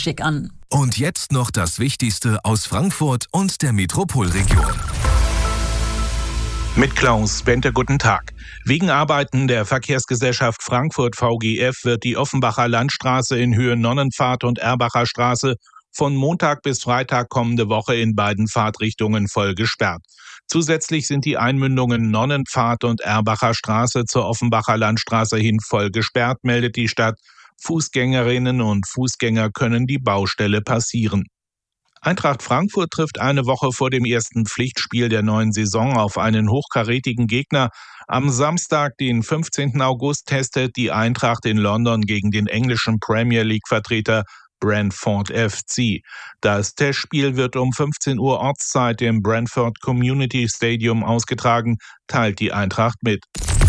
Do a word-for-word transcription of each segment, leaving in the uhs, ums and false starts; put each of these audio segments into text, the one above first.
schick an. Und jetzt noch das Wichtigste aus Frankfurt und der Metropolregion. Mit Klaus Bente, guten Tag. Wegen Arbeiten der Verkehrsgesellschaft Frankfurt V G F wird die Offenbacher Landstraße in Höhe Nonnenpfad und Erbacher Straße von Montag bis Freitag kommende Woche in beiden Fahrtrichtungen voll gesperrt. Zusätzlich sind die Einmündungen Nonnenpfad und Erbacher Straße zur Offenbacher Landstraße hin voll gesperrt, meldet die Stadt. Fußgängerinnen und Fußgänger können die Baustelle passieren. Eintracht Frankfurt trifft eine Woche vor dem ersten Pflichtspiel der neuen Saison auf einen hochkarätigen Gegner. Am Samstag, den fünfzehnten August, testet die Eintracht in London gegen den englischen Premier League-Vertreter Brentford F C. Das Testspiel wird um fünfzehn Uhr Ortszeit im Brentford Community Stadium ausgetragen, teilt die Eintracht mit.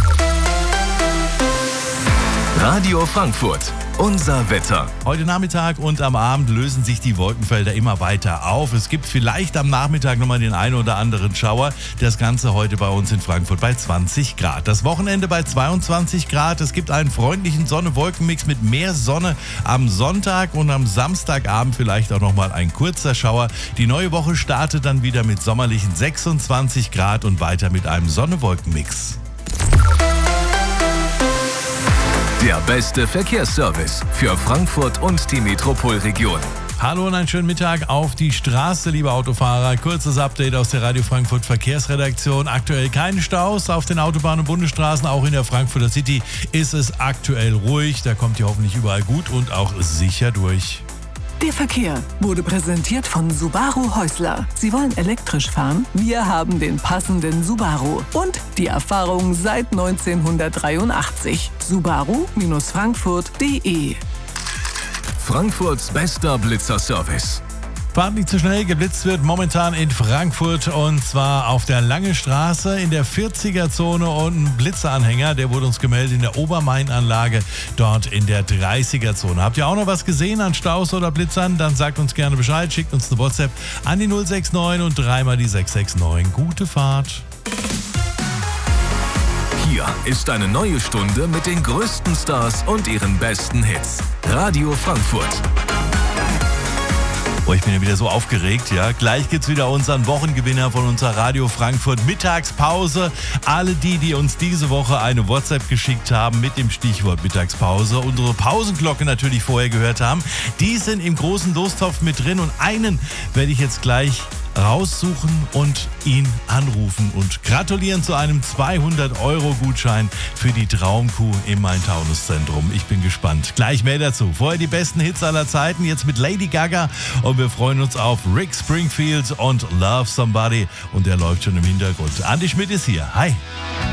Radio Frankfurt, unser Wetter. Heute Nachmittag und am Abend lösen sich die Wolkenfelder immer weiter auf. Es gibt vielleicht am Nachmittag nochmal den einen oder anderen Schauer. Das Ganze heute bei uns in Frankfurt bei zwanzig Grad. Das Wochenende bei zweiundzwanzig Grad. Es gibt einen freundlichen Sonne-Wolken-Mix mit mehr Sonne am Sonntag und am Samstagabend vielleicht auch nochmal ein kurzer Schauer. Die neue Woche startet dann wieder mit sommerlichen sechsundzwanzig Grad und weiter mit einem Sonne-Wolken-Mix. Der beste Verkehrsservice für Frankfurt und die Metropolregion. Hallo und einen schönen Mittag auf die Straße, liebe Autofahrer. Kurzes Update aus der Radio Frankfurt Verkehrsredaktion. Aktuell keine Staus auf den Autobahnen und Bundesstraßen. Auch in der Frankfurter City ist es aktuell ruhig. Da kommt ihr hoffentlich überall gut und auch sicher durch. Der Verkehr wurde präsentiert von Subaru Häusler. Sie wollen elektrisch fahren? Wir haben den passenden Subaru und die Erfahrung seit neunzehnhundertdreiundachtzig. Subaru Frankfurt punkt de. Frankfurts bester Blitzerservice. Fahrt nicht zu schnell, geblitzt wird momentan in Frankfurt und zwar auf der Lange Straße in der vierziger-Zone und ein Blitzeranhänger, der wurde uns gemeldet in der Obermain-Anlage, dort in der dreißiger-Zone. Habt ihr auch noch was gesehen an Staus oder Blitzern? Dann sagt uns gerne Bescheid, schickt uns eine WhatsApp an die null sechs neun und dreimal die sechs sechs neun. Gute Fahrt! Hier ist eine neue Stunde mit den größten Stars und ihren besten Hits. Radio Frankfurt. Oh, ich bin ja wieder so aufgeregt, ja. Gleich gibt's wieder unseren Wochengewinner von unserer Radio Frankfurt Mittagspause. Alle die, die uns diese Woche eine WhatsApp geschickt haben mit dem Stichwort Mittagspause, unsere Pausenglocke natürlich vorher gehört haben, die sind im großen Lostopf mit drin und einen werde ich jetzt gleich raussuchen und ihn anrufen und gratulieren zu einem zweihundert Euro Gutschein für die Traumkuh im Main-Taunus-Zentrum. Ich bin gespannt. Gleich mehr dazu. Vorher die besten Hits aller Zeiten, jetzt mit Lady Gaga und wir freuen uns auf Rick Springfield und Love Somebody und der läuft schon im Hintergrund. Andi Schmidt ist hier. Hi.